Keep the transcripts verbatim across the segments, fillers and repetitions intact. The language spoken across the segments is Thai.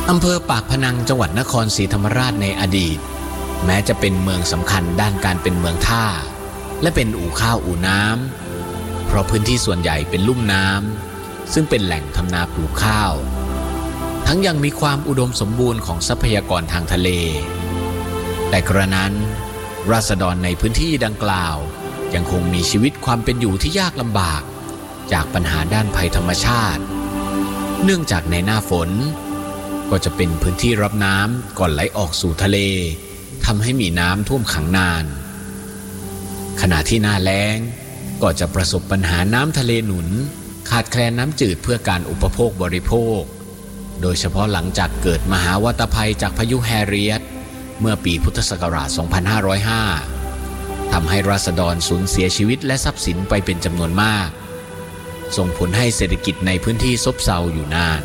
อำเภอปากพนังจังหวัดนครศรีธรรมราชในอดีตแม้จะเป็นเมืองสำคัญด้านการเป็นเมืองท่าและเป็นอู่ข้าวอู่น้ำเพราะพื้นที่ส่วนใหญ่เป็นลุ่มน้ำซึ่งเป็นแหล่งทำนาปลูกข้าวทั้งยังมีความอุดมสมบูรณ์ของทรัพยากรทางทะเลแต่กระนั้นราษฎรในพื้นที่ดังกล่าวยังคงมีชีวิตความเป็นอยู่ที่ยากลำบากจากปัญหาด้านภัยธรรมชาติเนื่องจากในหน้าฝนก็จะเป็นพื้นที่รับน้ำก่อนไหลออกสู่ทะเลทำให้มีน้ำท่วมขังนานขณะที่หน้าแล้งก็จะประสบปัญหาน้ำทะเลหนุนขาดแคลนน้ำจืดเพื่อการอุปโภคบริโภคโดยเฉพาะหลังจากเกิดมหาวัตภัยจากพายุแฮเรียตเมื่อปีพุทธศักราช สองพันห้าร้อยห้า ทำให้ราษฎรสูญเสียชีวิตและทรัพย์สินไปเป็นจำนวนมากส่งผลให้เศรษฐกิจในพื้นที่ซบเซาอยู่นาน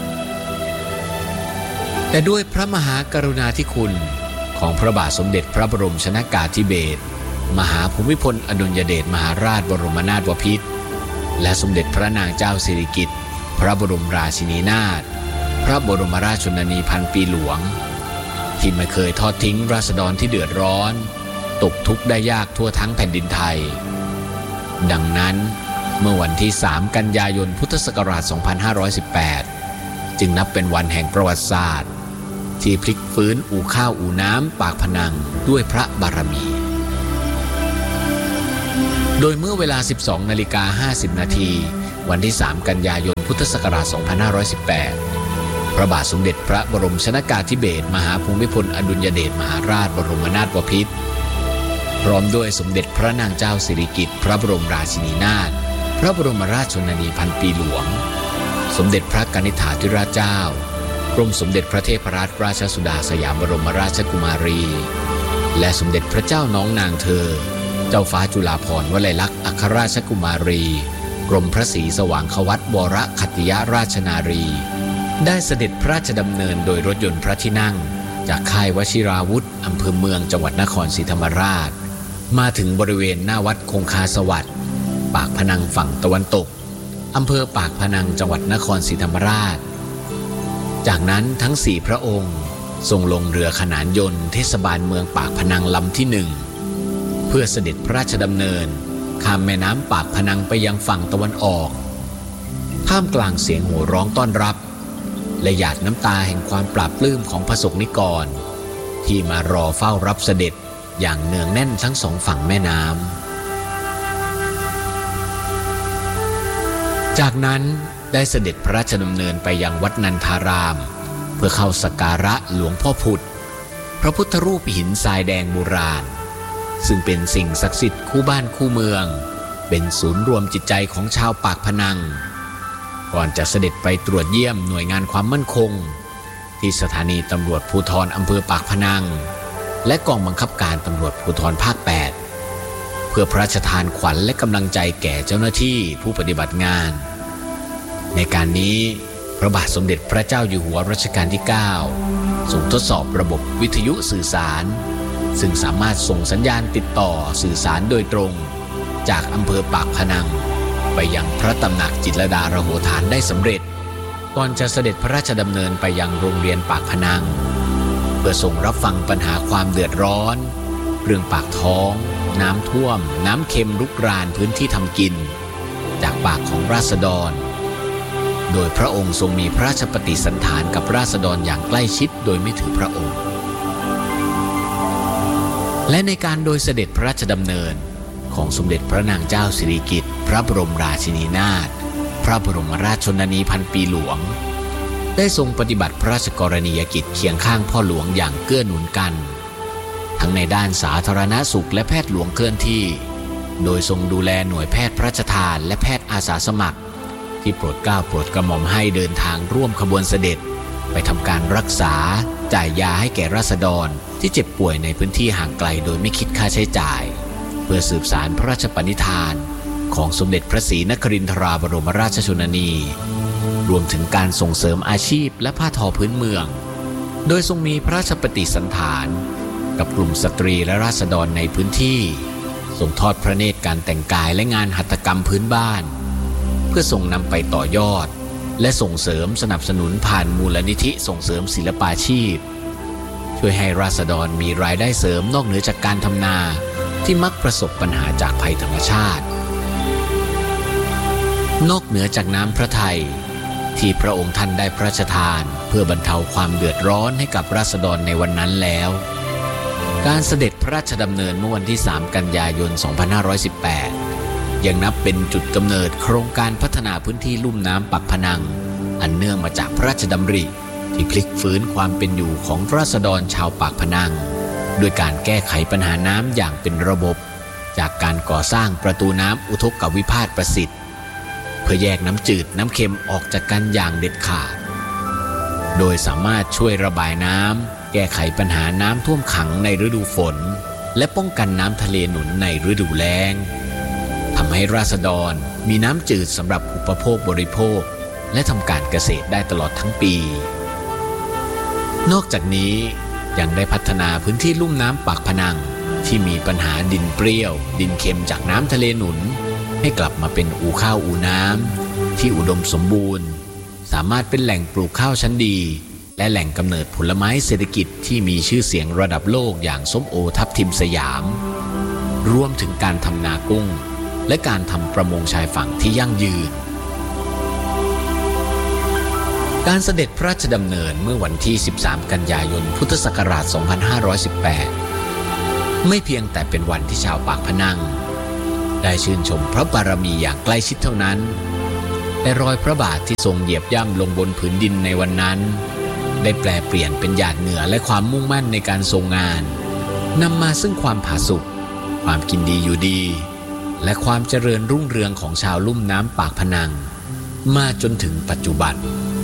แต่ด้วยพระมหากรุณาธิคุณของพระบาทสมเด็จพระบรมชนกาธิเบศรมหาภูมิพลอดุลยเดชมหาราชบรมนาถบพิตรและสมเด็จพระนางเจ้าสิริกิติ์พระบรมราชินีนาถพระบรมราชชนนีพันปีหลวงที่ไม่เคยทอดทิ้งราษฎรที่เดือดร้อนตกทุกข์ได้ยากทั่วทั้งแผ่นดินไทยดังนั้นเมื่อวันที่สามกันยายนพุทธศักราช สองพันห้าร้อยสิบแปด จึงนับเป็นวันแห่งประวัติศาสตร์ที่พลิกฟื้นอู่ข้าวอู่น้ำปากพนังด้วยพระบารมีโดยเมื่อเวลา สิบสองนาฬิกาห้าสิบนาทีวันที่สามกันยายนพุทธศักราช สองพันห้าร้อยสิบแปด พระบาทสมเด็จพระบรมชนกาธิเบศรมหาภูมิพลอดุลยเดชมหาราชบรมนาถบพิตรพร้อมด้วยสมเด็จพระนางเจ้าสิริกิติ์พระบรมราชินีนาถพระบรมราชชนนีพันปีหลวงสมเด็จพระกนิษฐาธิราชเจ้ากรมสมเด็จพระเทพรัตนราชสุดาสยามบรมราชกุมารีและสมเด็จพระเจ้าน้องนางเธอเจ้าฟ้าจุฬาภรณ์วลัยลักษณ์อัครราชกุมารีกรมพระศรีสว่างควัตรวรคัตติยราชนารีได้เสด็จพระราชดำเนินโดยรถยนต์พระที่นั่งจากค่ายวชิราวุธอำเภอเมืองจังหวัดนครศรีธรรมราชมาถึงบริเวณหน้าวัดคงคาสวัสดิ์ปากพนังฝั่งตะวันตกอำเภอปากพนังจังหวัดนครศรีธรรมราชจากนั้นทั้งสี่พระองค์ทรงลงเรือขนานยนต์เทศบาลเมืองปากพนังลำที่หนึ่งเพื่อเสด็จพระราชดำเนินข้ามแม่น้ำปากพนังไปยังฝั่งตะวันออกท่ามกลางเสียงโห่ร้องต้อนรับและหยาดน้ำตาแห่งความปลาบปลื้มของพระสงฆ์นิกรที่มารอเฝ้ารับเสด็จอย่างเนืองแน่นทั้งสองฝั่งแม่น้ำจากนั้นได้เสด็จพระราชดำเนินไปยังวัดนันทารามเพื่อเข้าสักการะหลวงพ่อพุธพระพุทธรูปหินทรายแดงโบราณซึ่งเป็นสิ่งศักดิ์สิทธิ์คู่บ้านคู่เมืองเป็นศูนย์รวมจิตใจของชาวปากพนังก่อนจะเสด็จไปตรวจเยี่ยมหน่วยงานความมั่นคงที่สถานีตำรวจภูธรอำเภอปากพนังและกองบังคับการตำรวจภูธรภาคแปดเพื่อพระราชทานขวัญและกำลังใจแก่เจ้าหน้าที่ผู้ปฏิบัติงานในการนี้พระบาทสมเด็จพระเจ้าอยู่หัวรัชกาลที่เก้าทรงทดสอบระบบวิทยุสื่อสารซึ่งสามารถส่งสัญญาณติดต่อสื่อสารโดยตรงจากอำเภอปากพนังไปยังพระตำหนักจิตรลดาระโหฐานได้สำเร็จก่อนจะเสด็จพระราชดำเนินไปยังโรงเรียนปากพนังเพื่อส่งรับฟังปัญหาความเดือดร้อนเรื่องปากท้องน้ำท่วมน้ำเค็มรุกรานพื้นที่ทำกินจากปากของราษฎรโดยพระองค์ทรงมีพระราชปฏิสันถานกับราษฎรอย่างใกล้ชิดโดยไม่ถือพระองค์และในการโดยเสด็จพระราชดำเนินของสมเด็จพระนางเจ้าสิริกิติ์พระบรมราชินีนาถพระบรมราชชนนีพันปีหลวงได้ทรงปฏิบัติพระราชกรณียกิจเคียงข้างพ่อหลวงอย่างเกื้อหนุนกันทั้งในด้านสาธารณสุขและแพทย์หลวงเคลื่อนที่โดยทรงดูแลหน่วยแพทย์พระราชทานและแพทย์อาสาสมัครที่โปรดเกล้าโปรดกระหม่อมให้เดินทางร่วมขบวนเสด็จไปทำการรักษาจ่ายยาให้แก่ราษฎรที่เจ็บป่วยในพื้นที่ห่างไกลโดยไม่คิดค่าใช้จ่ายเพื่อสืบสานพระราชปณิธานของสมเด็จพระศรีนครินทราบรมราชชนนีรวมถึงการส่งเสริมอาชีพและผ้าทอพื้นเมืองโดยทรงมีพระราชปฏิสันถานกับกลุ่มสตรีและราษฎรในพื้นที่ทรงทอดพระเนตรการแต่งกายและงานหัตถกรรมพื้นบ้านเพื่อทรงนำไปต่อยอดและส่งเสริมสนับสนุนผ่านมูลนิธิส่งเสริมศิลปาชีพช่วยให้ราษฎรมีรายได้เสริมนอกเหนือจากการทำนาที่มักประสบปัญหาจากภัยธรรมชาตินอกเหนือจากน้ำพระทัยที่พระองค์ท่านได้พระราชทานเพื่อบรรเทาความเดือดร้อนให้กับราษฎรในวันนั้นแล้วการเสด็จพระราชดำเนินเมื่อวันที่สามกันยายนสองพันห้าร้อยสิบแปดยังนับเป็นจุดกำเนิดโครงการพัฒนาพื้นที่ลุ่มน้ำปากพนังอันเนื่องมาจากพระราชดำริที่พลิกฟื้นความเป็นอยู่ของราษฎรชาวปากพนังด้วยการแก้ไขปัญหาน้ำอย่างเป็นระบบจากการก่อสร้างประตูน้ำอุทกวิภาสประสิทธิ์เพื่อแยกน้ำจืดน้ำเค็มออกจากกันอย่างเด็ดขาดโดยสามารถช่วยระบายน้ำแก้ไขปัญหาน้ำท่วมขังในฤดูฝนและป้องกันน้ำทะเลหนุนในฤดูแล้งทำให้ราษฎรมีน้ำจืดสำหรับอุปโภคบริโภคและทำการเกษตรได้ตลอดทั้งปีนอกจากนี้ยังได้พัฒนาพื้นที่ลุ่มน้ำปากพนังที่มีปัญหาดินเปรี้ยวดินเค็มจากน้ำทะเลหนุนให้กลับมาเป็นอู่ข้าวอู่น้ำที่อุดมสมบูรณ์สามารถเป็นแหล่งปลูกข้าวชั้นดีและแหล่งกำเนิดผลไม้เศรษฐกิจที่มีชื่อเสียงระดับโลกอย่างส้มโอทับทิมสยามรวมถึงการทำนากุ้งและการทำประมงชายฝั่งที่ยั่งยืนการเสด็จพระราชดำเนินเมื่อวันที่สิบสามกันยายนพุทธศักราชสองพันห้าร้อยสิบแปดไม่เพียงแต่เป็นวันที่ชาวปากพนังได้ชื่นชมพระบารมีอย่างใกล้ชิดเท่านั้นแต่รอยพระบาทที่ทรงเหยียบย่ำลงบนผืนดินในวันนั้นได้แปลเปลี่ยนเป็นหยาดเหงื่อและความมุ่งมั่นในการทรงงานนำมาซึ่งความผาสุกความกินดีอยู่ดีและความเจริญรุ่งเรืองของชาวลุ่มน้ำปากพนังมาจนถึงปัจจุบัน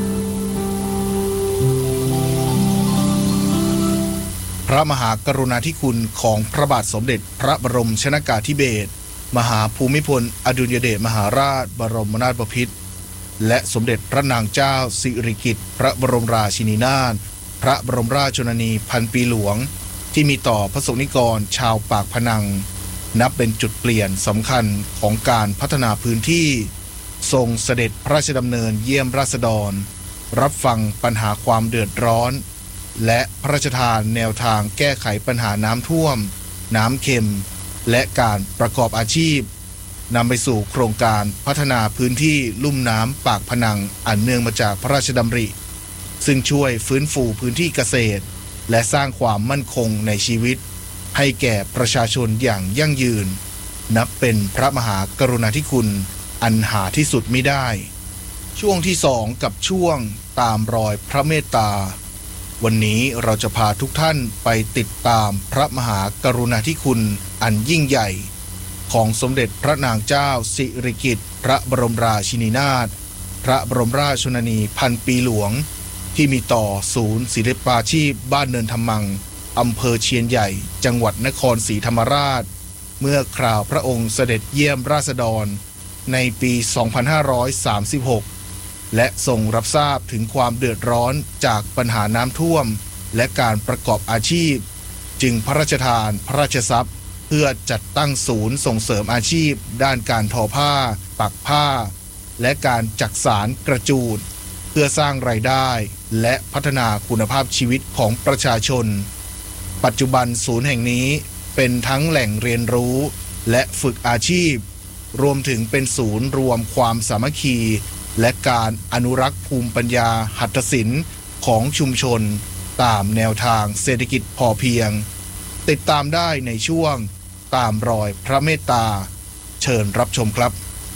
พระมหากรุณาธิคุณของพระบาทสมเด็จพระบรมชนกาธิเบศรมหาภูมิพลอดุลยเดชมหาราชบรมนาถบพิตรและสมเด็จพระนางเจ้าสิริกิติ์พระบรมราชินีนาถพระบรมราชชนนีพันปีหลวงที่มีต่อพระสงฆ์นิกรชาวปากพนังนับเป็นจุดเปลี่ยนสำคัญของการพัฒนาพื้นที่ทรงเสด็จพระราชดำเนินเยี่ยมราษฎรรับฟังปัญหาความเดือดร้อนและพระราชทานแนวทางแก้ไขปัญหาน้ำท่วมน้ำเค็มและการประกอบอาชีพนำไปสู่โครงการพัฒนาพื้นที่ลุ่มน้ำปากพนังอันเนื่องมาจากพระราชดำริซึ่งช่วยฟื้นฟูพื้นที่เกษตรและสร้างความมั่นคงในชีวิตให้แก่ประชาชนอย่างยั่งยืนนับเป็นพระมหากรุณาธิคุณอันหาที่สุดมิได้ช่วงที่สองกับช่วงตามรอยพระเมตตาวันนี้เราจะพาทุกท่านไปติดตามพระมหากรุณาธิคุณอันยิ่งใหญ่ของสมเด็จพระนางเจ้าสิริกิติ์พระบรมราชินีนาถพระบรมราชชนนีพันปีหลวงที่มีต่อศูนย์ศิลปาชีพบ้านเนินธรรมังอำเภอเชียนใหญ่จังหวัดนครศรีธรรมราชเมื่อคราวพระองค์เสด็จเยี่ยมราษฎรในปี สองพันห้าร้อยสามสิบหกและทรงรับทราบถึงความเดือดร้อนจากปัญหาน้ำท่วมและการประกอบอาชีพจึงพระราชทานพระราชทรัพย์เพื่อจัดตั้งศูนย์ส่งเสริมอาชีพด้านการทอผ้าปักผ้าและการจักสานกระจูดเพื่อสร้างรายได้และพัฒนาคุณภาพชีวิตของประชาชนปัจจุบันศูนย์แห่งนี้เป็นทั้งแหล่งเรียนรู้และฝึกอาชีพรวมถึงเป็นศูนย์รวมความสามัคคีและการอนุรักษ์ภูมิปัญญาหัตถศิลป์ของชุมชนตามแนวทางเศรษฐกิจพอเพียงติดตามได้ในช่วงตามรอยพระเมตตาเชิญรับชมครับ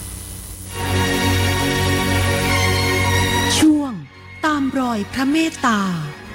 ช่วงตามรอยพระเมตตา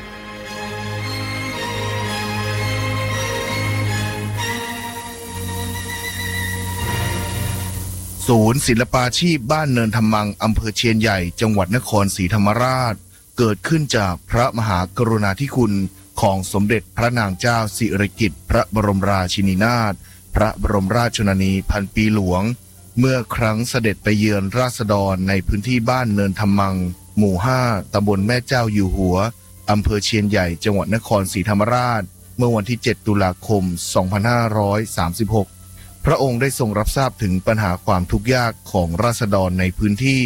ศูนย์ศิลปาชีพบ้านเนินธรรมังอำเภอเชียนใหญ่จังหวัดนครศรีธรรมราชเกิดขึ้นจากพระมหากรุณาธิคุณของสมเด็จพระนางเจ้าสิริกิติ์พระบรมราชินีนาถพระบรมราชชนนีพันปีหลวงเมื่อครั้งเสด็จไปเยือนราษฎรในพื้นที่บ้านเนินธรรมังหมู่ห้าตำบลแม่เจ้าอยู่หัวอำเภอเชียนใหญ่จังหวัดนครศรีธรรมราชเมื่อวันที่เจ็ดตุลาคมสองพันห้าร้อยสามสิบหกพระองค์ได้ทรงรับทราบถึงปัญหาความทุกข์ยากของราษฎรในพื้นที่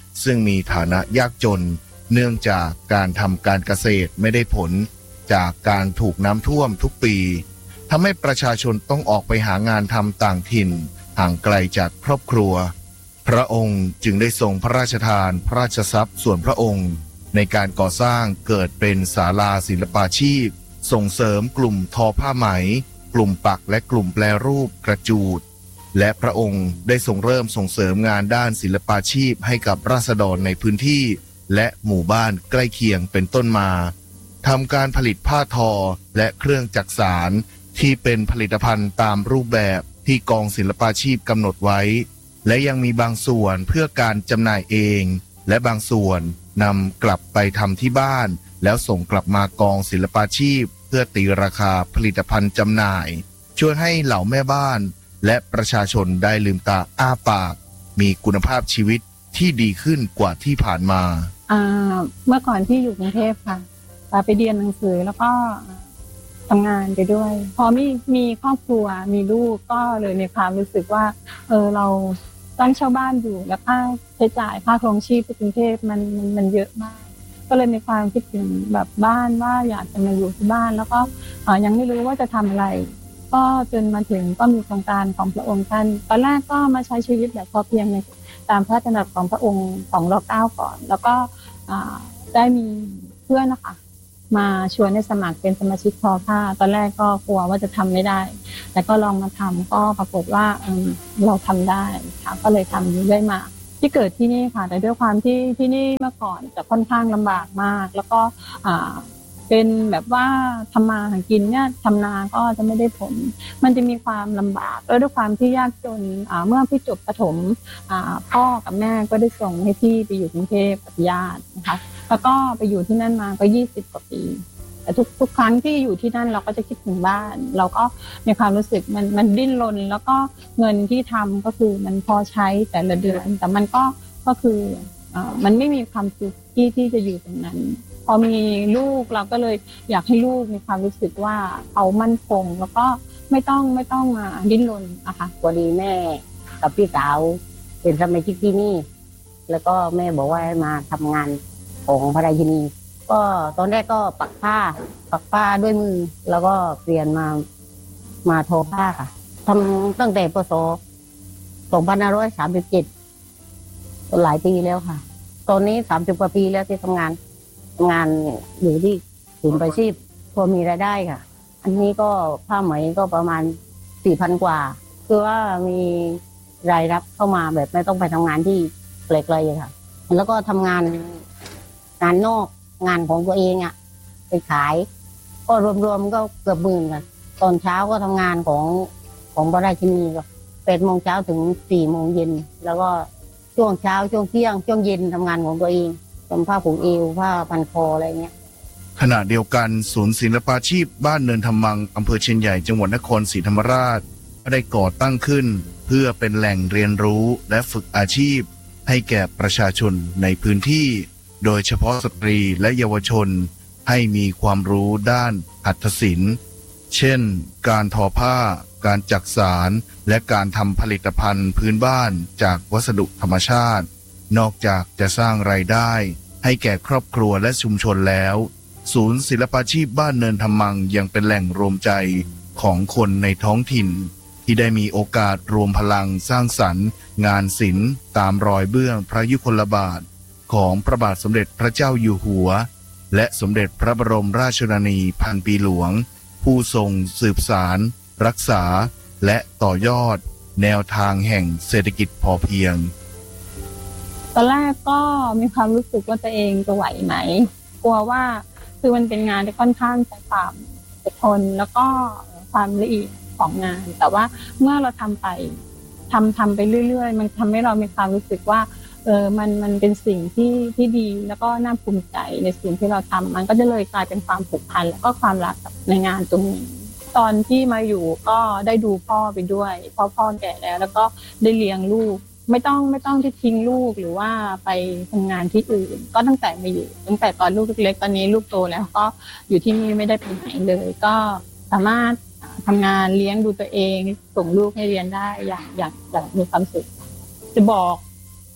ซึ่งมีฐานะยากจนเนื่องจากการทำการเกษตรไม่ได้ผลจากการถูกน้ำท่วมทุกปีทำให้ประชาชนต้องออกไปหางานทำต่างถิ่นห่างไกลจากครอบครัวพระองค์จึงได้ทรงพระราชทานพระราชทรัพย์ส่วนพระองค์ในการก่อสร้างเกิดเป็นศาลาศิลปาชีพส่งเสริมกลุ่มทอผ้าไหมกลุ่มปักและกลุ่มแปรรูปกระจูดและพระองค์ได้ทรงเริ่มส่งเสริมงานด้านศิลปาชีพให้กับราษฎรในพื้นที่และหมู่บ้านใกล้เคียงเป็นต้นมาทำการผลิตผ้าทอและเครื่องจักสานที่เป็นผลิตภัณฑ์ตามรูปแบบที่กองศิลปาชีพกำหนดไว้และยังมีบางส่วนเพื่อการจำหน่ายเองและบางส่วนนำกลับไปทำที่บ้านแล้วส่งกลับมากองศิลปาชีพเพื่อตีราคาผลิตภัณฑ์จำหน่ายช่วยให้เหล่าแม่บ้านและประชาชนได้ลืมตาอ้าปากมีคุณภาพชีวิตที่ดีขึ้นกว่าที่ผ่านมาอ่าเมื่อก่อนที่อยู่กรุงเทพค่ะไปเรียนหนังสือแล้วก็ทำงานไปด้วยพอมีมีครอบครัวมีลูกก็เลยมีความรู้สึกว่าเออเราต้องเช่าบ้านอยู่แล้วค่าใช้จ่ายค่าครองชีพที่กรุงเทพมันมันเยอะมากก็เลยมีความคิดถึงแบบบ้านว่าอยากจะมาอยู่ที่บ้านแล้วก็ยังไม่รู้ว่าจะทำอะไรก็จนมาถึงก็มีโครงการของพระองค์ท่านตอนแรกก็มาใช้ชีวิตแบบพอเพียงในตามพระราชดำรัสของพระองค์ของร.เก้าก่อนแล้วก็ได้มีเพื่อนนะคะมาชวนให้สมัครเป็นสมาชิกทอผ้าตอนแรกก็กลัวว่าจะทำไม่ได้แต่ก็ลองมาทำก็ปรากฏว่าเออเราทำได้ค่ะก็เลยทำเรื่อยมาที่เกิดที่นี่ค่ะแต่ด้วยความที่ที่นี่เมื่อก่อนจะค่อนข้างลำบากมากแล้วก็อ่าเป็นแบบว่าทำมาหากินเนี่ยทำนาก็จะไม่ได้ผลมันจะมีความลำบากแล้วด้วยความที่ยากจนเมื่อพี่จบประถมพ่อกับแม่ก็ได้ส่งให้พี่ไปอยู่กรุงเทพกับญาตินะคะแล้วก็ไปอยู่ที่นั่นมาก็ยี่สิบกว่าปีแต่ทุกทุกครั้งที่อยู่ที่นั่นเราก็จะคิดถึงบ้านเราก็มีความรู้สึกมันมันดิ้นรนแล้วก็เงินที่ทำก็คือมันพอใช้แต่ละเดือนแต่มันก็ก็คือมันไม่มีความสุขที่ที่จะอยู่ตรงนั้นพอมีลูกเราก็เลยอยากให้ลูกมีความรู้สึกว่าเขามั่นคงแล้วก็ไม่ต้องไม่ต้องมาดิ้นรนอะค่ะพอดีแม่กับพี่สาวเป็นสมาชิกที่นี่แล้วก็แม่บอกว่าให้มาทำงานของพระราชินีก็ตอนแรกก็ปักผ้าปักผ้าด้วยมือแล้วก็เปลี่ยนมามาทอผ้าค่ะทำตั้งแต่ปศสองพันห้าร้อยสามสิบเจ็ดหลายปีแล้วค่ะตอนนี้สามสิบกว่าปีแล้วที่ทำงานงานอยู่ที่ศูนย์ประชีพพอมีรายได้ค่ะอันนี้ก็ผ้าไหมก็ประมาณสี่พันกว่าคือว่ามีรายรับเข้ามาแบบไม่ต้องไปทำงานที่ไกลๆค่ะแล้วก็ทำงานงานนอกงานของตัวเองอ่ะไปขายก็รวมๆก็เกือบหมื่นค่ะตอนเช้าก็ทำงานของของพระราชินีก็แปดโมงเช้าถึงสี่โมงเย็นแล้วก็ช่วงเช้าช่วงเที่ยงช่วงเย็นทำงานของตัวเองทำผ้าผูกเอวผ้าพันคออะไรเงี้ยขณะเดียวกันศูนย์ศิลปาชีพบ้านเนินธรรมังอำเภอเชียนใหญ่จังหวัดนครศรีธรรมราชได้ก่อตั้งขึ้นเพื่อเป็นแหล่งเรียนรู้และฝึกอาชีพให้แก่ประชาชนในพื้นที่โดยเฉพาะสตรีและเยาวชนให้มีความรู้ด้านหัตถศิลป์เช่นการทอผ้าการจักสานและการทำผลิตภัณฑ์พื้นบ้านจากวัสดุธรรมชาตินอกจากจะสร้างรายได้ให้แก่ครอบครัวและชุมชนแล้วศูนย์ศิลปาชีพบ้านเนินธรรมังยังเป็นแหล่งรวมใจของคนในท้องถิ่นที่ได้มีโอกาสรวมพลังสร้างสรรค์งานศิลป์ตามรอยเบื้องพระยุคลบาทของพระบาทสมเด็จพระเจ้าอยู่หัวและสมเด็จพระบรมราชชนนีพันปีหลวงผู้ทรงสืบสารรักษาและต่อยอดแนวทางแห่งเศรษฐกิจพอเพียงตอนแรกก็มีความรู้สึกว่าตัวเองจะไหวไหมกลัวว่าคือมันเป็นงานที่ค่อนข้างใช้ความอดทนแล้วก็ความละเอียดของงานแต่ว่าเมื่อเราทำไปทำทำไปเรื่อยๆมันทำให้เรามีความรู้สึกว่าเออมันมันเป็นสิ่งที่ที่ดีแล้วก็น่าภูมิใจในสิ่งที่เราทำมันก็จะเลยกลายเป็นความผูกพันแล้วก็ความรักกับในงานตรงนี้ตอนที่มาอยู่ก็ได้ดูพ่อไปด้วยพ่อพ่อแก่แล้วแล้วก็ได้เลี้ยงลูกไม่ต้องไม่ต้องที่ทิ้งลูกหรือว่าไปทำงานที่อื่นก็ตั้งแต่มาอยู่ตั้งแต่ตอนลูกเล็กๆตอนนี้ลูกโตแล้วก็อยู่ที่นี่ไม่ได้ไปไหนเลยก็สามารถทำงานเลี้ยงดูตัวเองส่งลูกให้เรียนได้อย่างอย่างอย่างมีความสุขจะบอก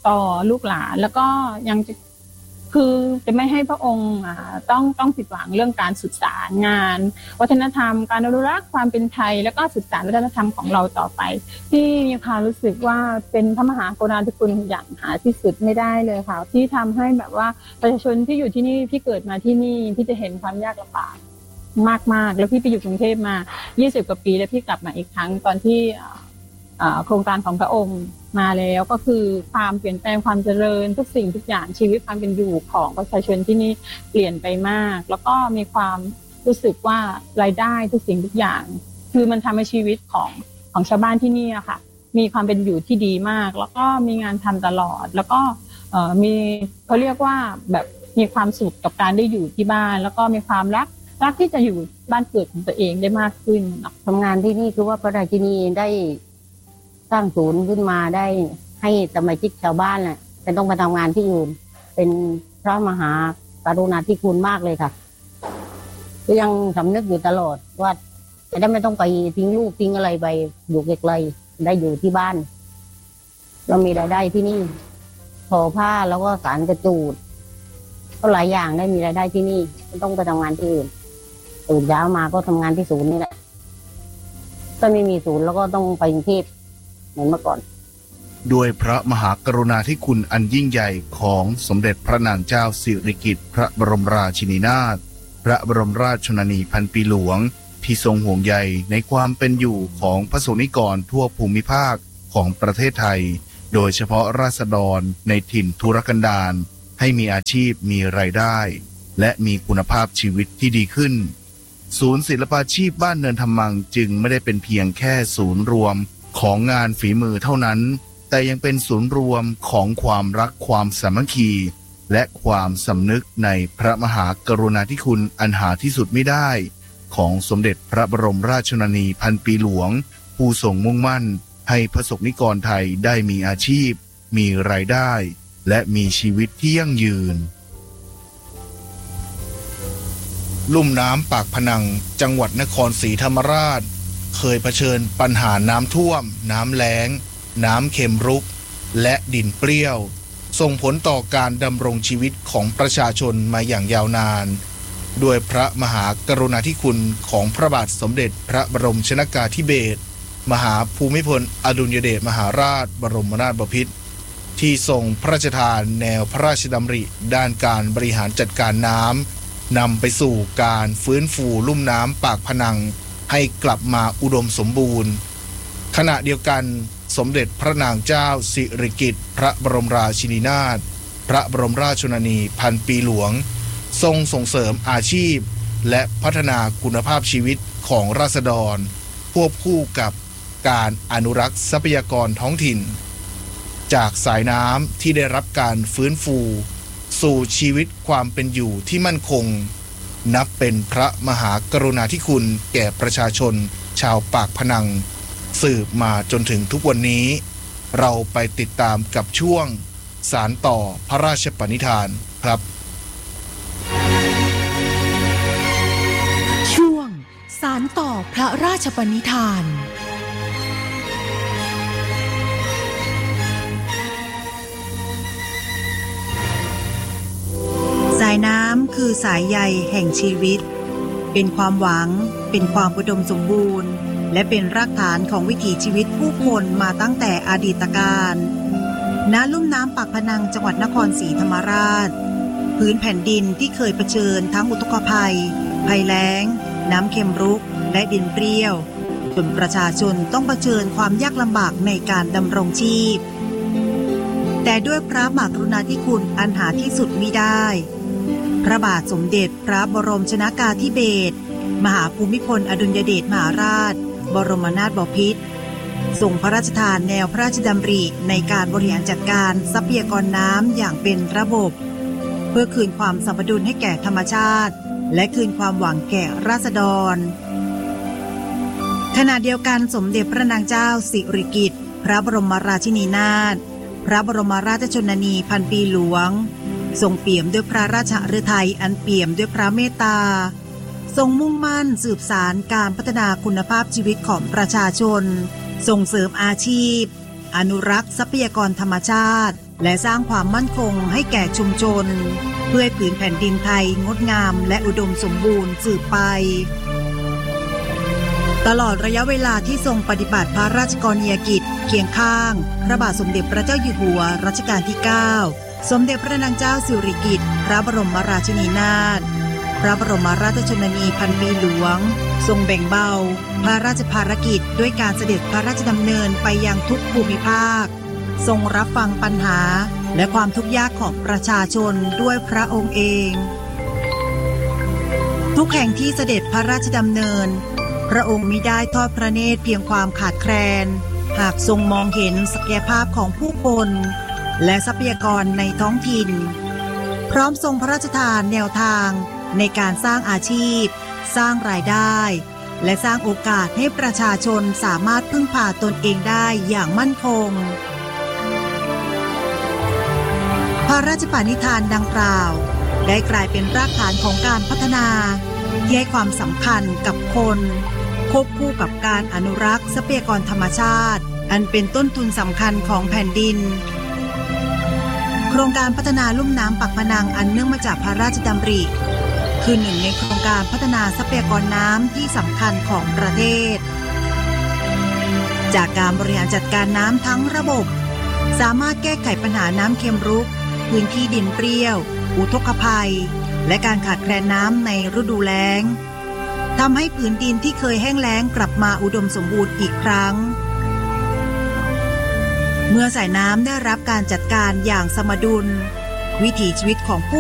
ต่อลูกหลานแล้วก็ยังจะคือจะไม่ให้พระองค์ต้องต้องผิดหวังเรื่องการศึกษางานวัฒนธรรมการอนุรักษ์ความเป็นไทยแล้วก็ศึกษาวัฒนธรรมของเราต่อไปที่มีความรู้สึกว่าเป็นพระมหากรุณาธิคุณอย่างหาที่สุดไม่ได้เลยค่ะที่ทำให้แบบว่าประชาชนที่อยู่ที่นี่ที่เกิดมาที่นี่ที่จะเห็นความยากลำบากมากๆแล้วพี่ไปอยู่กรุงเทพมายี่สิบกว่าปีแล้วพี่กลับมาอีกครั้งตอนที่โครงการของพระองค์มาแล้วก็คือความเปลี่ยนแปลงความเจริญทุกสิ่งทุกอย่างชีวิตความเป็นอยู่ของประชาชนที่นี่เปลี่ยนไปมากแล้วก็มีความรู้สึกว่ารายได้ทุกสิ่งทุกอย่างคือมันทำให้ชีวิตของของชาวบ้านที่นี่อะค่ะมีความเป็นอยู่ที่ดีมากแล้วก็มีงานทำตลอดแล้วก็มีเขาเรียกว่าแบบมีความสุขกับการได้อยู่ที่บ้านแล้วก็มีความรักรักที่จะอยู่บ้านเกิดของตัวเองได้มากขึ้นทำงานที่นี่คือว่าพระราชินีได้สร้างศูนย์ขึ้นมาได้ให้สมาชิกชาวบ้านแหละไม่ต้องไปทำงานที่อื่นเป็นพระมหากรุณาธิคุณมากเลยค่ะก็ยังสำนึกอยู่ตลอดว่าจะได้ไม่ต้องไปทิ้งลูกทิ้งอะไรไปอยู่ไกลๆได้อยู่ที่บ้านเรามีรายได้ที่นี่ทอผ้าแล้วก็สารกระจูดก็หลายอย่างได้มีรายได้ที่นี่ไม่ต้องไปทำงานที่อื่นตื่นเช้ามาก็ทำงานที่ศูนย์นี่แหละถ้าไม่มีศูนย์แล้วก็ต้องไปกรุงเทพเหมือนเมื่อก่อนด้วยพระมหากรุณาธิคุณอันยิ่งใหญ่ของสมเด็จพระนางเจ้าสิริกิติ์พระบรมราชินีนาถพระบรมราชชนนีพันปีหลวงที่ทรงห่วงใยในความเป็นอยู่ของพระสงฆ์นิกรทั่วภูมิภาคของประเทศไทยโดยเฉพาะราษฎรในถิ่นทุรกันดารให้มีอาชีพมีรายได้และมีคุณภาพชีวิตที่ดีขึ้นศูนย์ศิลปาชีพบ้านเนินธรรมังจึงไม่ได้เป็นเพียงแค่ศูนย์รวมของงานฝีมือเท่านั้นแต่ยังเป็นศูนย์รวมของความรักความสามัคคีและความสำนึกในพระมหากรุณาธิคุณอันหาที่สุดไม่ได้ของสมเด็จพระบรมราชชนนีพันปีหลวงผู้ทรงมุ่งมั่นให้ประสบนิกรไทยได้มีอาชีพมีรายได้และมีชีวิตที่ยั่งยืนลุ่มน้ำปากพนังจังหวัดนครศรีธรรมราชเคยเผชิญปัญหาน้ำท่วมน้ำแล้งน้ำเค็มรุกและดินเปรี้ยวส่งผลต่อการดำรงชีวิตของประชาชนมาอย่างยาวนานด้วยพระมหากรุณาธิคุณของพระบาทสมเด็จพระบรมชนกาธิเบศรมหาภูมิพลอดุลยเดชมหาราชบรมนาถบพิตรที่ทรงพระราชทานแนวพระราชดำริด้านการบริหารจัดการน้ำนำไปสู่การฟื้นฟูลุ่มน้ำปากพนังให้กลับมาอุดมสมบูรณ์ขณะเดียวกันสมเด็จพระนางเจ้าสิริกิติ์พระบรมราชินีนาถพระบรมราชชนนีพันปีหลวงทรงส่งเสริมอาชีพและพัฒนาคุณภาพชีวิตของราษฎรควบคู่กับการอนุรักษ์ทรัพยากรท้องถิ่นจากสายน้ำที่ได้รับการฟื้นฟูสู่ชีวิตความเป็นอยู่ที่มั่นคงนับเป็นพระมหากรุณาธิคุณแก่ประชาชนชาวปากพนังสืบมาจนถึงทุกวันนี้เราไปติดตามกับช่วงสานต่อพระราชปณิธานครับช่วงสานต่อพระราชปณิธานสายน้ำคือสายใยแห่งชีวิตเป็นความหวังเป็นความอุดมสมบูรณ์และเป็นรากฐานของวิถีชีวิตผู้คนมาตั้งแต่อดีตกาลณลุ่มน้ำปากพนังจังหวัดนครศรีธรรมราชพื้นแผ่นดินที่เคยเผชิญทั้งอุทกภัยภัยแล้งน้ำเค็มรุกและดินเปรี้ยวจนประชาชนต้องเผชิญความยากลำบากในการดำรงชีพแต่ด้วยพระมหากรุณาธิคุณอันหาที่สุดมิได้พระบาทสมเด็จพระบรมชนกาธิเบศรมหาภูมิพลอดุลยเดชมหาราชบรมนาถบพิตรทรงพระราชทานแนวพระราชดำริในการบริหารจัดการทรัพยากรน้ำอย่างเป็นระบบเพื่อคืนความสมดุลให้แก่ธรรมชาติและคืนความหวังแก่ราษฎรขณะเดียวกันสมเด็จพระนางเจ้าสิริกิติ์พระบรมราชินีนาถพระบรมราชชนนีพันปีหลวงทรงเปี่ยมด้วยพระราชฤทัยอันเปี่ยมด้วยพระเมตตาทรงมุ่งมั่นสืบสานการพัฒนาคุณภาพชีวิตของประชาชนส่งเสริมอาชีพอนุรักษ์ทรัพยากรธรรมชาติและสร้างความมั่นคงให้แก่ชุมชนเพื่อให้ผืนแผ่นดินไทยงดงามและอุดมสมบูรณ์สืบไปตลอดระยะเวลาที่ทรงปฏิบัติพระราชกรณียกิจเคียงข้างพระบาทสมเด็จพระเจ้าอยู่หัวรัชกาลที่เก้าสมเด็จพระนางเจ้าสิริกิติ์พระบรมราชินีนาถพระบรมราชชนนีพันปีหลวงทรงแบ่งเบาพระราชภารกิจด้วยการเสด็จพระราชดำเนินไปยังทุกภูมิภาคทรงรับฟังปัญหาและความทุกข์ยากของประชาชนด้วยพระองค์เองทุกแห่งที่เสด็จพระราชดำเนินพระองค์มิได้ทอดพระเนตรเพียงความขาดแคลนหากทรงมองเห็นศักยภาพของผู้คนและทรัพยากรในท้องถิ่นพร้อมทรงพระราชทานแนวทางในการสร้างอาชีพสร้างรายได้และสร้างโอกาสให้ประชาชนสามารถพึ่งพาตนเองได้อย่างมั่นคงพระราชปณิธานดังกล่าวได้กลายเป็นรากฐานของการพัฒนาที่ให้ความสำคัญกับคนควบคู่กับการอนุรักษ์ทรัพยากรธรรมชาติอันเป็นต้นทุนสำคัญของแผ่นดินโครงการพัฒนาลุ่มน้ำปากพนังอันเนื่องมาจากพระราชดำริคือหนึ่งในโครงการพัฒนาทรัพยากรน้ำที่สำคัญของประเทศจากการบริหารจัดการน้ำทั้งระบบสามารถแก้ไขปัญหาน้ำเค็มรุกพื้นที่ดินเปรี้ยวอุทกภัยและการขาดแคลนน้ำในฤดูแล้งทำให้ผืนดินที่เคยแห้งแล้งกลับมาอุดมสมบูรณ์อีกครั้งเมื่อสายน้ำได้รับการจัดการอย่างสมดุลวิถีชีวิตของผู้